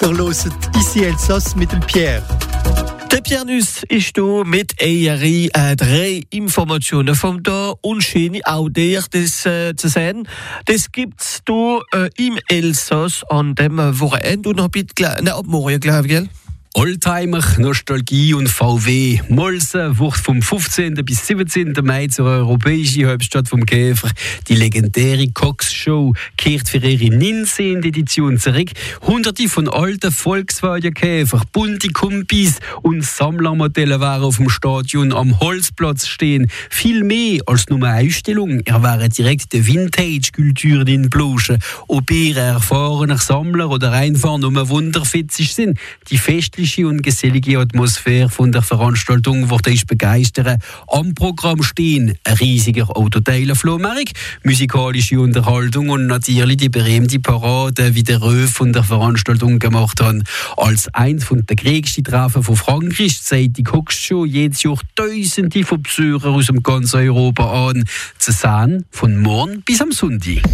Der loset ici Elsass mit dem Pierre. Der Pierre Nuss ist hier mit ERI 3 Informationen vom da und schöne auch dir das zu sehen. Das gibt's hier im Elsass an dem Wochenende und noch bitte ab morgen, glaube ich, gell? Oldtimer, Nostalgie und VW. Molsen wird vom 15. bis 17. Mai zur europäischen Hauptstadt vom Käfer. Die legendäre Cox-Show kehrt für ihre 19. Edition zurück. Hunderte von alten Volkswagen-Käfer, bunte Kumpis und Sammlermodelle waren auf dem Stadion am Holzplatz stehen. Viel mehr als nur eine Ausstellung. Er wäre direkt die Vintage-Kultur in Bluschen. Ob ihr erfahrener Sammler oder einfach nur wunderfitzig sind, die festliche und gesellige Atmosphäre von der Veranstaltung wird euch begeistern. Am Programm stehen ein riesiger Autoteiler-Flohmarkt, musikalische Unterhaltung und natürlich die berühmte Parade, wie der Röf von der Veranstaltung gemacht hat. Als eins von der größten Treffen von Frankreich zeigt die Cox-Show jedes Jahr Tausende von Besuchern aus dem ganzen Europa an. Zu sehen von morgen bis am Sonntag.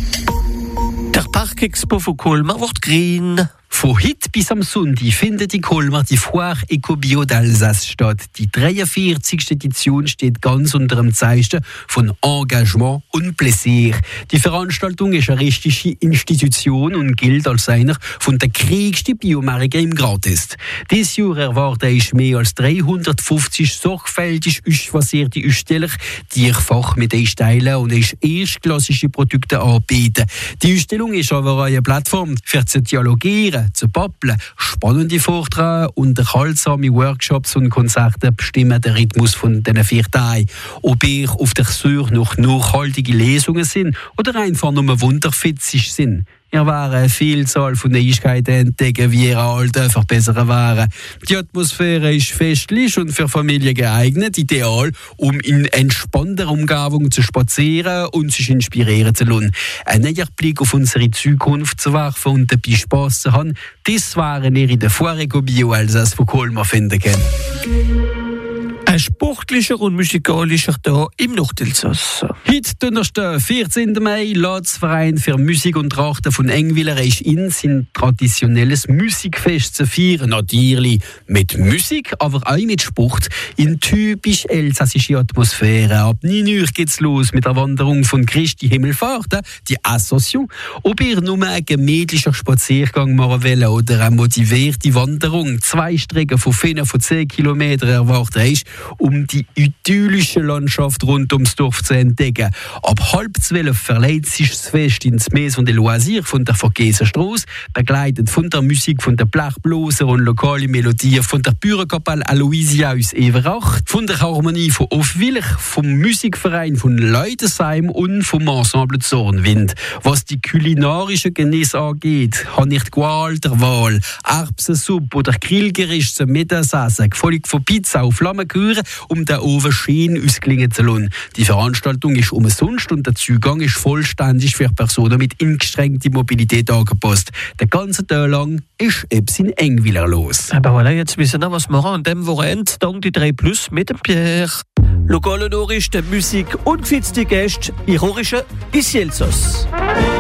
Der Parkexpo von Colmar wird grün. Von heute bis am Sonntag findet in Colmar die Foire Ecobio d'Alsace statt. Die 43. Edition steht ganz unter dem Zeichen von Engagement und Plaisir. Die Veranstaltung ist eine richtige Institution und gilt als einer von der größten Biomärkten im Gratis. Dieses Jahr erwartet ich mehr als 350 sorgfältig ausbasierte Aussteller, die ihr Fach mit euch teilen und euch erstklassige Produkte anbieten. Die Ausstellung ist aber eine Plattform für zu dialogieren, zu babbeln, spannende Vorträge, unterhaltsame Workshops und Konzerte bestimmen den Rhythmus von diesen 4 Tagen. Ob ihr auf der Suche nach nachhaltigen Lesungen sind oder einfach nur wunderfitzig sind. Ihr werden eine Vielzahl von Neuigkeiten entdecken, wie ihr Alten verbessern wären. Die Atmosphäre ist festlich und für Familien geeignet, ideal, um in entspannter Umgebung zu spazieren und sich inspirieren zu lassen. Ein neuer Blick auf unsere Zukunft zu werfen und dabei Spass zu haben, das wären ihr in der Foire Ecobio Elsass von Colmar finden können. Ein sportlicher und musikalischer Tag im Nordelsass. Heute, Donnerstag, 14. Mai, lädt das Verein für Musik und Trachten von Engwiller in sein traditionelles Musikfest zu feiern. Natürlich mit Musik, aber auch mit Sport in typisch elsassische Atmosphäre. Ab 9 Uhr geht's los mit der Wanderung von Christi Himmelfahrt, die Ascension. Ob ihr nur einen gemütlichen Spaziergang machen wollt oder eine motivierte Wanderung, 2 Strecken von 10 Kilometern erwartet ist, um die idyllische Landschaft rund ums Dorf zu entdecken. Ab 11:30 verleiht sich das Fest ins Maison des Loisirs von der Vergesenstrasse, begleitet von der Musik von der Blechbloser und lokalen Melodien von der Bürgerkapelle Aloysia aus Everach, von der Harmonie von Offwiller, vom Musikverein von Leudesheim und vom Ensemble Zornwind. Was die kulinarische Genusse angeht, habe ich die Qual der Wahl. Erbsensuppe oder Grillgericht zum Mittagessen, gefolgt von Pizza auf Flammekuchen, um den Ofen schön ausklingen zu lassen. Die Veranstaltung ist umsonst und der Zugang ist vollständig für Personen mit eingeschränkter Mobilität angepasst. Den ganzen Tag lang ist etwas in Engwiller los. Aber voilà, jetzt wissen wir, was machen an dem Wochenende. Dank die 3+ mit dem Pierre. Lokale Nachrichten, Musik und gefitzte Gäste, ironische ist Elsass.